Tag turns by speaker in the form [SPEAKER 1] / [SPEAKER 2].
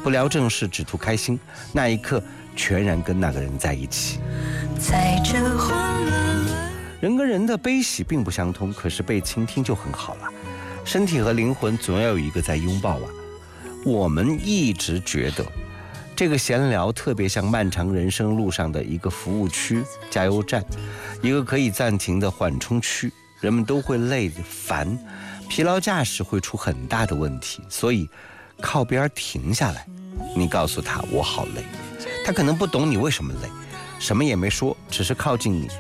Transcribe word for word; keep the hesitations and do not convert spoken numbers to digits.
[SPEAKER 1] 不聊正事，只图开心，那一刻全然跟那个人在一起。在这慌乱，人跟人的悲喜并不相通，可是被倾听就很好了。身体和灵魂总要有一个在拥抱啊。我们一直觉得这个闲聊特别像漫长人生路上的一个服务区、加油站，一个可以暂停的缓冲区。人们都会累烦，疲劳驾驶会出很大的问题，所以靠边停下来，你告诉他我好累，他可能不懂你为什么累，什么也没说，只是靠近你，